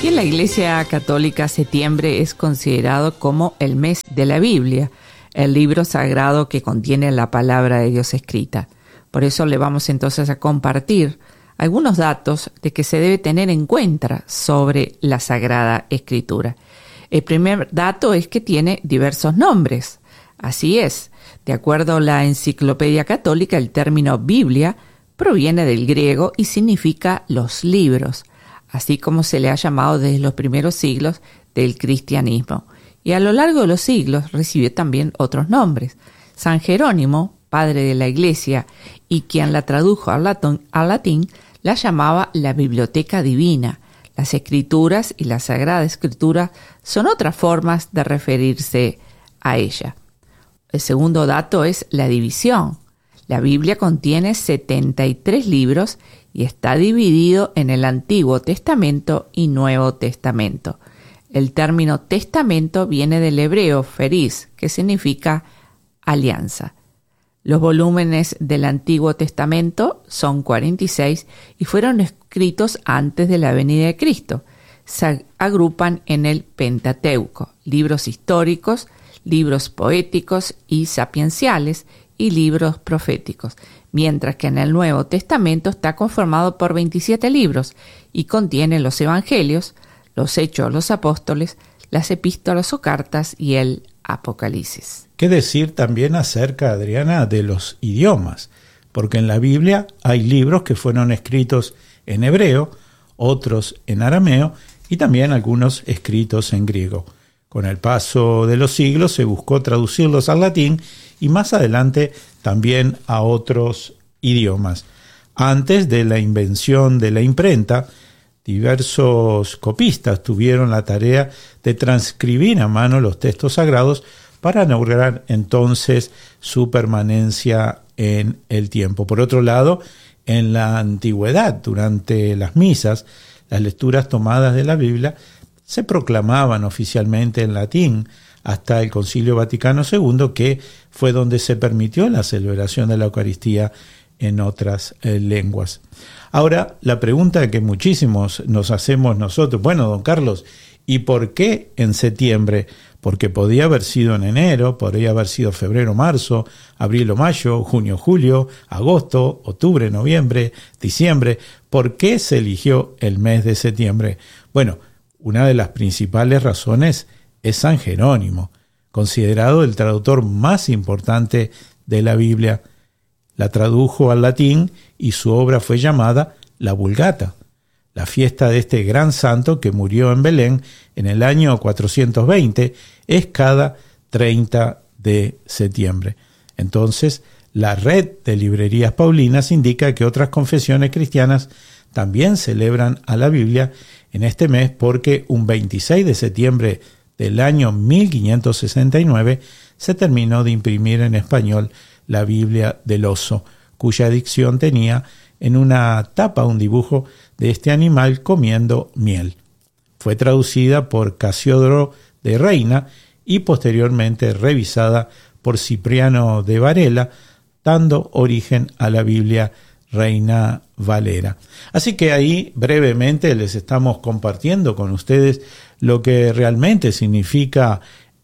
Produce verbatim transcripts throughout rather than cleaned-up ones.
Y en la Iglesia Católica, septiembre es considerado como el mes de la Biblia, el libro sagrado que contiene la palabra de Dios escrita. Por eso le vamos entonces a compartir algunos datos de que se debe tener en cuenta sobre la Sagrada Escritura. El primer dato es que tiene diversos nombres. Así es, de acuerdo a la Enciclopedia Católica, el término Biblia proviene del griego y significa los libros, así como se le ha llamado desde los primeros siglos del cristianismo. Y a lo largo de los siglos recibió también otros nombres. San Jerónimo, padre de la Iglesia, y quien la tradujo al latín, al latín, la llamaba la Biblioteca Divina. Las Escrituras y la Sagrada Escritura son otras formas de referirse a ella. El segundo dato es la división. La Biblia contiene setenta y tres libros y está dividido en el Antiguo Testamento y Nuevo Testamento. El término testamento viene del hebreo feris, que significa alianza. Los volúmenes del Antiguo Testamento son cuarenta y seis y fueron escritos antes de la venida de Cristo. Se agrupan en el Pentateuco, libros históricos, libros poéticos y sapienciales y libros proféticos, mientras que en el Nuevo Testamento está conformado por veintisiete libros y contiene los Evangelios, los Hechos de los Apóstoles, las Epístolas o Cartas y el Apocalipsis. ¿Qué decir también acerca, Adriana, de los idiomas? Porque en la Biblia hay libros que fueron escritos en hebreo, otros en arameo y también algunos escritos en griego. Con el paso de los siglos se buscó traducirlos al latín y más adelante también a otros idiomas. Antes de la invención de la imprenta, diversos copistas tuvieron la tarea de transcribir a mano los textos sagrados para lograr entonces su permanencia en el tiempo. Por otro lado, en la antigüedad, durante las misas, las lecturas tomadas de la Biblia se proclamaban oficialmente en latín hasta el Concilio Vaticano segundo, que fue donde se permitió la celebración de la Eucaristía en otras eh, lenguas. Ahora, la pregunta que muchísimos nos hacemos nosotros, bueno, don Carlos, ¿y por qué en septiembre? Porque podía haber sido en enero, podría haber sido febrero, marzo, abril o mayo, junio, julio, agosto, octubre, noviembre, diciembre. ¿Por qué se eligió el mes de septiembre? Bueno, una de las principales razones es San Jerónimo, considerado el traductor más importante de la Biblia. La tradujo al latín y su obra fue llamada la Vulgata, la fiesta de este gran santo que murió en Belén en el año cuatrocientos veinte, es cada treinta de septiembre. Entonces, la red de librerías paulinas indica que otras confesiones cristianas también celebran a la Biblia en este mes porque un veintiséis de septiembre del año mil quinientos sesenta y nueve se terminó de imprimir en español la Biblia del oso, cuya dicción tenía en una tapa un dibujo de este animal comiendo miel. Fue traducida por Casiodoro de Reina y posteriormente revisada por Cipriano de Varela, dando origen a la Biblia Reina Valera. Así que ahí brevemente les estamos compartiendo con ustedes lo que realmente significa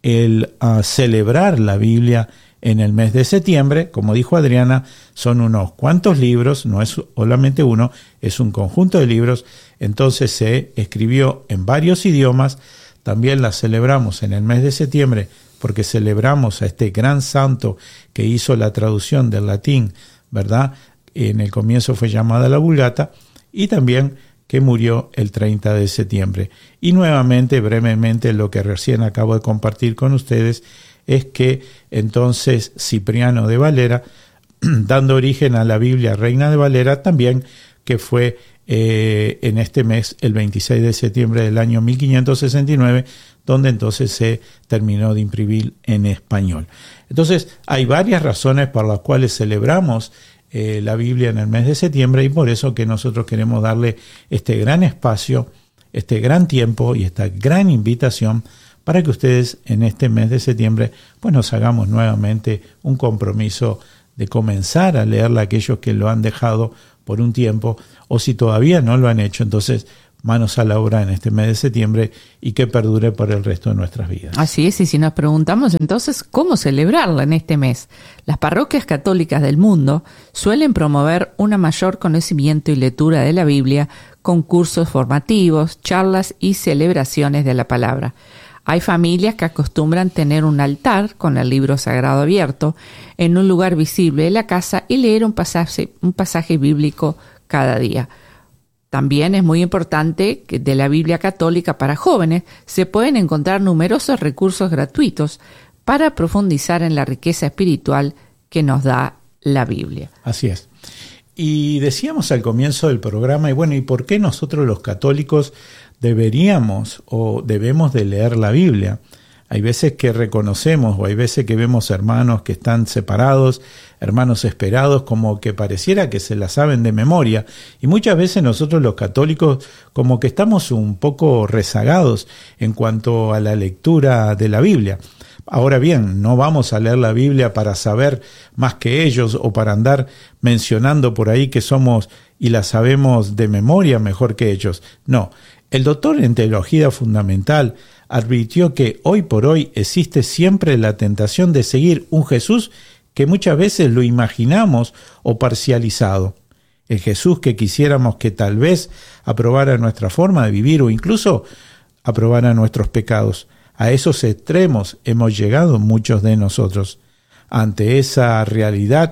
el uh, celebrar la Biblia en el mes de septiembre. Como dijo Adriana, son unos cuantos libros, no es solamente uno, es un conjunto de libros. Entonces se escribió en varios idiomas. También la celebramos en el mes de septiembre porque celebramos a este gran santo que hizo la traducción del latín, ¿verdad? En el comienzo fue llamada la Vulgata, y también que murió el treinta de septiembre. Y nuevamente, brevemente, lo que recién acabo de compartir con ustedes es que entonces Cipriano de Valera, dando origen a la Biblia Reina de Valera, también que fue eh, en este mes, el veintiséis de septiembre del año mil quinientos sesenta y nueve, donde entonces se terminó de imprimir en español. Entonces, hay varias razones por las cuales celebramos eh, la Biblia en el mes de septiembre, y por eso que nosotros queremos darle este gran espacio, este gran tiempo y esta gran invitación para que ustedes en este mes de septiembre pues nos hagamos nuevamente un compromiso de comenzar a leerla, aquellos que lo han dejado por un tiempo, o si todavía no lo han hecho, entonces manos a la obra en este mes de septiembre y que perdure por el resto de nuestras vidas. Así es, y si nos preguntamos entonces cómo celebrarla en este mes, las parroquias católicas del mundo suelen promover un mayor conocimiento y lectura de la Biblia con cursos formativos, charlas y celebraciones de la palabra. Hay familias que acostumbran tener un altar con el libro sagrado abierto en un lugar visible de la casa y leer un pasaje, un pasaje bíblico cada día. También es muy importante que de la Biblia católica para jóvenes se pueden encontrar numerosos recursos gratuitos para profundizar en la riqueza espiritual que nos da la Biblia. Así es. Y decíamos al comienzo del programa, y bueno, ¿y por qué nosotros los católicos deberíamos o debemos de leer la Biblia? Hay veces que reconocemos o hay veces que vemos hermanos que están separados, hermanos esperados, como que pareciera que se la saben de memoria. Y muchas veces nosotros los católicos como que estamos un poco rezagados en cuanto a la lectura de la Biblia. Ahora bien, no vamos a leer la Biblia para saber más que ellos o para andar mencionando por ahí que somos y la sabemos de memoria mejor que ellos. No, el doctor en teología fundamental advirtió que hoy por hoy existe siempre la tentación de seguir un Jesús que muchas veces lo imaginamos o parcializado. El Jesús que quisiéramos que tal vez aprobara nuestra forma de vivir o incluso aprobara nuestros pecados. A esos extremos hemos llegado muchos de nosotros. Ante esa realidad,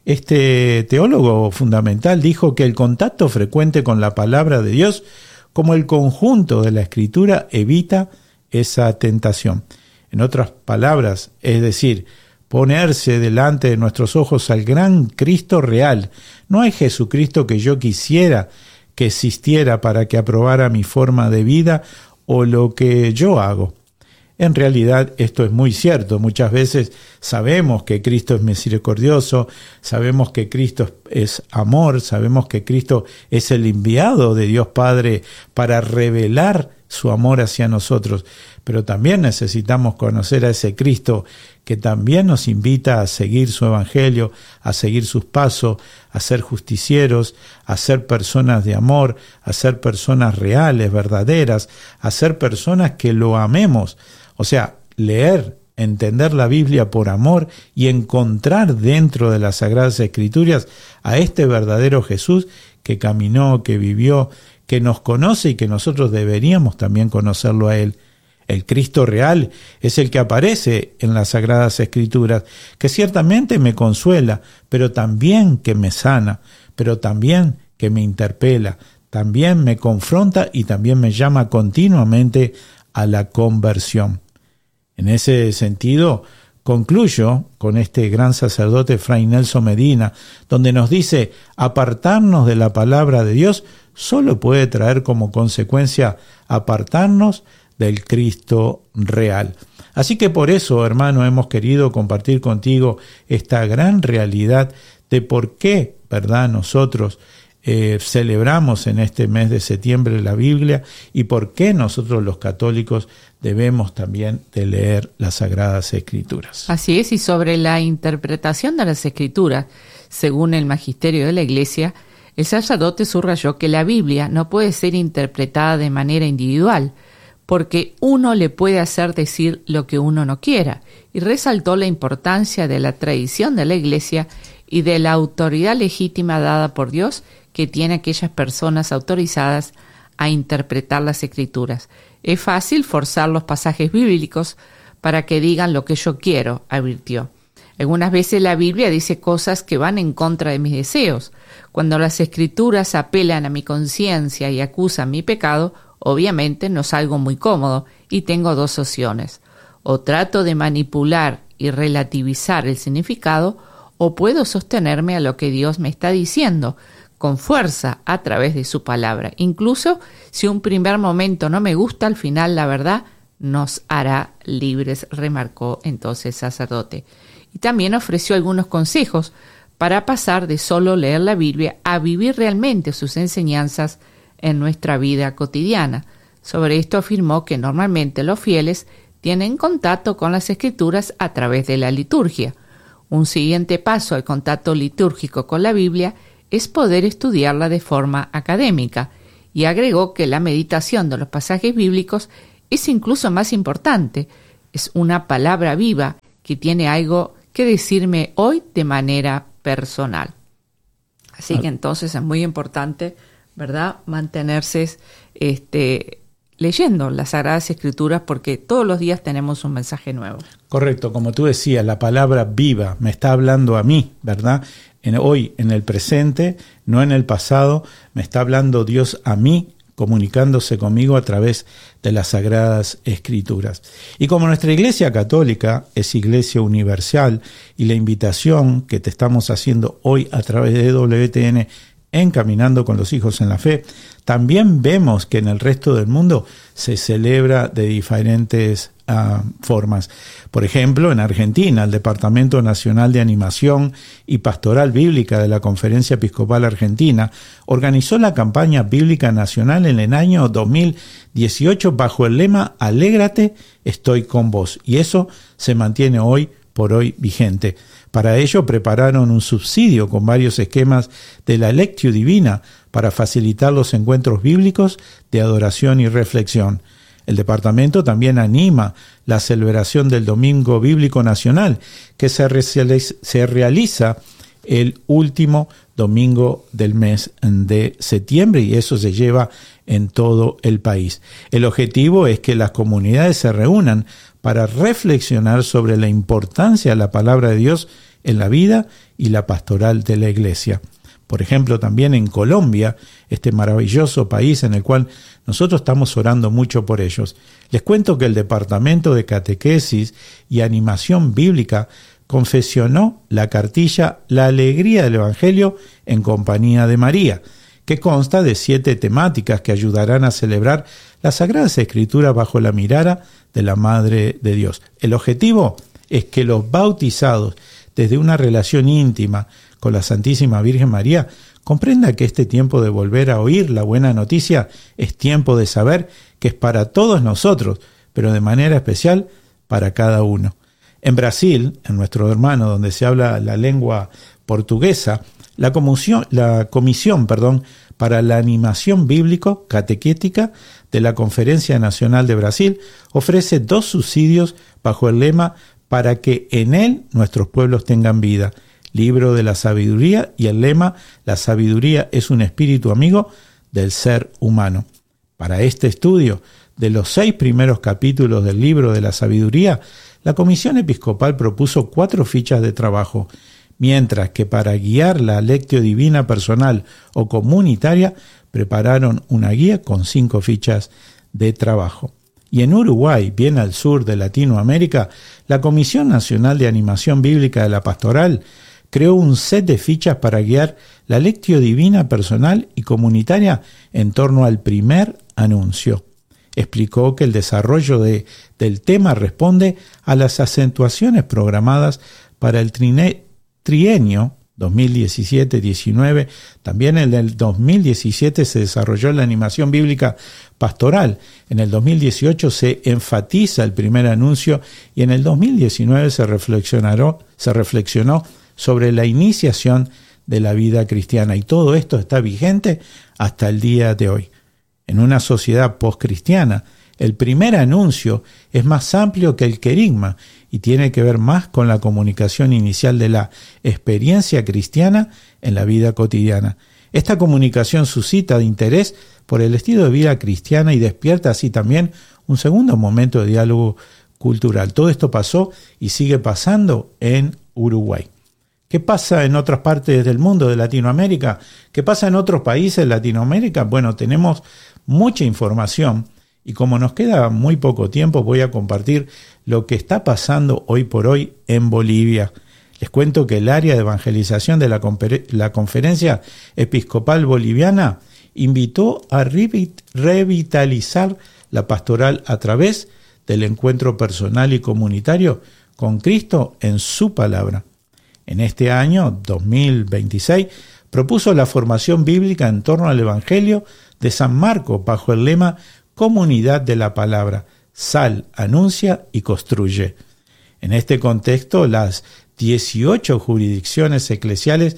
este teólogo fundamental dijo que el contacto frecuente con la palabra de Dios, como el conjunto de la Escritura, evita esa tentación. En otras palabras, es decir, ponerse delante de nuestros ojos al gran Cristo real. No hay Jesucristo que yo quisiera que existiera para que aprobara mi forma de vida o lo que yo hago. En realidad esto es muy cierto. Muchas veces sabemos que Cristo es misericordioso, sabemos que Cristo es amor, sabemos que Cristo es el enviado de Dios Padre para revelar su amor hacia nosotros, pero también necesitamos conocer a ese Cristo que también nos invita a seguir su evangelio, a seguir sus pasos, a ser justicieros, a ser personas de amor, a ser personas reales, verdaderas, a ser personas que lo amemos. O sea, leer, entender la Biblia por amor y encontrar dentro de las Sagradas Escrituras a este verdadero Jesús que caminó, que vivió, que nos conoce y que nosotros deberíamos también conocerlo a Él. El Cristo real es el que aparece en las Sagradas Escrituras, que ciertamente me consuela, pero también que me sana, pero también que me interpela, también me confronta y también me llama continuamente a la conversión. En ese sentido, concluyo con este gran sacerdote Fray Nelson Medina, donde nos dice, apartarnos de la palabra de Dios solo puede traer como consecuencia apartarnos del Cristo real. Así que por eso, hermano, hemos querido compartir contigo esta gran realidad de por qué, ¿verdad?, nosotros eh, celebramos en este mes de septiembre la Biblia y por qué nosotros los católicos debemos también de leer las Sagradas Escrituras. Así es, y sobre la interpretación de las Escrituras, según el magisterio de la Iglesia, el sacerdote subrayó que la Biblia no puede ser interpretada de manera individual, porque uno le puede hacer decir lo que uno no quiera, y resaltó la importancia de la tradición de la Iglesia y de la autoridad legítima dada por Dios que tiene aquellas personas autorizadas a interpretar las Escrituras. Es fácil forzar los pasajes bíblicos para que digan lo que yo quiero, advirtió. Algunas veces la Biblia dice cosas que van en contra de mis deseos. Cuando las Escrituras apelan a mi conciencia y acusan mi pecado, obviamente no salgo muy cómodo y tengo dos opciones. O trato de manipular y relativizar el significado, o puedo sostenerme a lo que Dios me está diciendo con fuerza a través de su palabra. Incluso si un primer momento no me gusta, al final la verdad nos hará libres, remarcó entonces el sacerdote. Y también ofreció algunos consejos para pasar de solo leer la Biblia a vivir realmente sus enseñanzas en nuestra vida cotidiana. Sobre esto afirmó que normalmente los fieles tienen contacto con las Escrituras a través de la liturgia. Un siguiente paso al contacto litúrgico con la Biblia es poder estudiarla de forma académica y agregó que la meditación de los pasajes bíblicos es incluso más importante. Es una palabra viva que tiene algo que decirme hoy de manera personal. Así que entonces es muy importante, ¿verdad?, mantenerse este, leyendo las Sagradas Escrituras, porque todos los días tenemos un mensaje nuevo. Correcto, como tú decías, la palabra viva me está hablando a mí, ¿verdad? En, hoy, en el presente, no en el pasado, me está hablando Dios a mí, comunicándose conmigo a través de las Sagradas Escrituras. Y como nuestra Iglesia Católica es Iglesia Universal, y la invitación que te estamos haciendo hoy a través de W T N en Caminando con los Hijos en la Fe, también vemos que en el resto del mundo se celebra de diferentes uh, formas. Por ejemplo, en Argentina, el Departamento Nacional de Animación y Pastoral Bíblica de la Conferencia Episcopal Argentina organizó la campaña bíblica nacional en el año dos mil dieciocho bajo el lema Alégrate, estoy con vos. Y eso se mantiene hoy por hoy vigente. Para ello prepararon un subsidio con varios esquemas de la Lectio Divina para facilitar los encuentros bíblicos de adoración y reflexión. El departamento también anima la celebración del Domingo Bíblico Nacional, que se, re- se realiza el último domingo del mes de septiembre, y eso se lleva en todo el país. El objetivo es que las comunidades se reúnan para reflexionar sobre la importancia de la palabra de Dios en la vida y la pastoral de la Iglesia. Por ejemplo, también en Colombia, este maravilloso país en el cual nosotros estamos orando mucho por ellos. Les cuento que el Departamento de Catequesis y Animación Bíblica confeccionó la cartilla La Alegría del Evangelio en compañía de María, que consta de siete temáticas que ayudarán a celebrar las Sagradas Escrituras bajo la mirada de la Madre de Dios. El objetivo es que los bautizados, desde una relación íntima con la Santísima Virgen María, comprenda que este tiempo de volver a oír la buena noticia es tiempo de saber que es para todos nosotros, pero de manera especial para cada uno. En Brasil, en nuestro hermano donde se habla la lengua portuguesa, la comisión, la comisión perdón, para la animación bíblico catequética de la Conferencia Nacional de Brasil ofrece dos subsidios bajo el lema para que en él nuestros pueblos tengan vida. Libro de la Sabiduría y el lema La sabiduría es un espíritu amigo del ser humano. Para este estudio de los seis primeros capítulos del Libro de la Sabiduría, la Comisión Episcopal propuso cuatro fichas de trabajo, mientras que para guiar la Lectio Divina personal o comunitaria prepararon una guía con cinco fichas de trabajo. Y en Uruguay, bien al sur de Latinoamérica, la Comisión Nacional de Animación Bíblica de la Pastoral creó un set de fichas para guiar la Lectio Divina personal y comunitaria en torno al primer anuncio. Explicó que el desarrollo de, del tema responde a las acentuaciones programadas para el trine, trienio dos mil diecisiete diecinueve. También en el dos mil diecisiete se desarrolló la animación bíblica pastoral. En el dos mil dieciocho se enfatiza el primer anuncio y en el dos mil diecinueve se reflexionó, se reflexionó sobre la iniciación de la vida cristiana. Y todo esto está vigente hasta el día de hoy. En una sociedad postcristiana, el primer anuncio es más amplio que el querigma y tiene que ver más con la comunicación inicial de la experiencia cristiana en la vida cotidiana. Esta comunicación suscita de interés por el estilo de vida cristiana y despierta así también un segundo momento de diálogo cultural. Todo esto pasó y sigue pasando en Uruguay. ¿Qué pasa en otras partes del mundo, de Latinoamérica? ¿Qué pasa en otros países de Latinoamérica? Bueno, tenemos mucha información y como nos queda muy poco tiempo, voy a compartir lo que está pasando hoy por hoy en Bolivia. Les cuento que el área de evangelización de la, confer- la Conferencia Episcopal Boliviana invitó a revit- revitalizar la pastoral a través del encuentro personal y comunitario con Cristo en su palabra. En este año dos mil veintiséis propuso la formación bíblica en torno al Evangelio de San Marcos bajo el lema Comunidad de la Palabra, sal, anuncia y construye. En este contexto, las dieciocho jurisdicciones eclesiales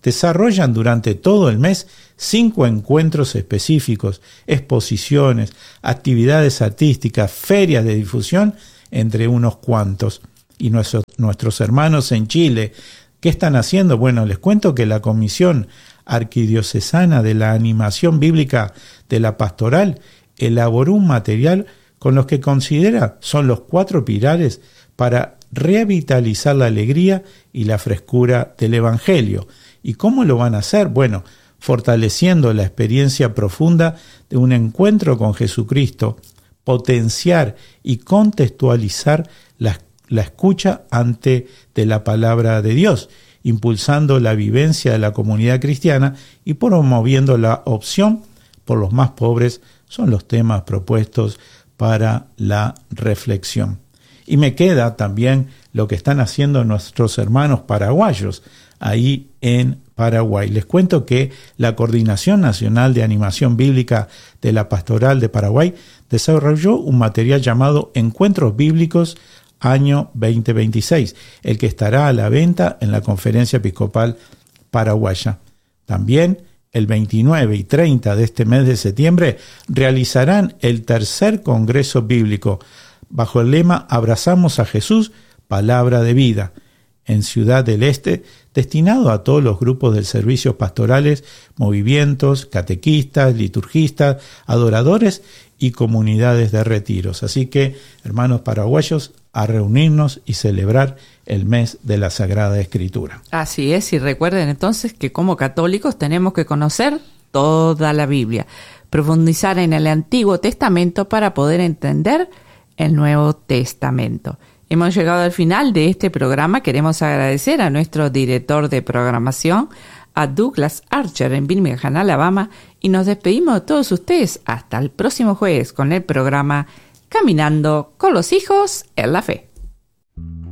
desarrollan durante todo el mes cinco encuentros específicos, exposiciones, actividades artísticas, ferias de difusión, entre unos cuantos. Y nuestros, nuestros hermanos en Chile, ¿qué están haciendo? Bueno, les cuento que la Comisión Arquidiocesana de la Animación Bíblica de la Pastoral elaboró un material con los que considera son los cuatro pilares para revitalizar la alegría y la frescura del Evangelio. ¿Y cómo lo van a hacer? Bueno, fortaleciendo la experiencia profunda de un encuentro con Jesucristo, potenciar y contextualizar la, la escucha ante de la palabra de Dios, impulsando la vivencia de la comunidad cristiana y promoviendo la opción por los más pobres, son los temas propuestos para la reflexión. Y me queda también lo que están haciendo nuestros hermanos paraguayos ahí en Paraguay. Les cuento que la Coordinación Nacional de Animación Bíblica de la Pastoral de Paraguay desarrolló un material llamado Encuentros Bíblicos año veinte veintiséis, el que estará a la venta en la Conferencia Episcopal Paraguaya. También el veintinueve y treinta de este mes de septiembre realizarán el tercer Congreso Bíblico bajo el lema Abrazamos a Jesús, Palabra de Vida, en Ciudad del Este, destinado a todos los grupos de servicios pastorales, movimientos, catequistas, liturgistas, adoradores y comunidades de retiros. Así que, hermanos paraguayos, a reunirnos y celebrar el mes de la Sagrada Escritura. Así es, y recuerden entonces que como católicos tenemos que conocer toda la Biblia, profundizar en el Antiguo Testamento para poder entender el Nuevo Testamento. Hemos llegado al final de este programa. Queremos agradecer a nuestro director de programación, a Douglas Archer en Birmingham, Alabama, y nos despedimos de todos ustedes hasta el próximo jueves con el programa Caminando con los Hijos en la Fe.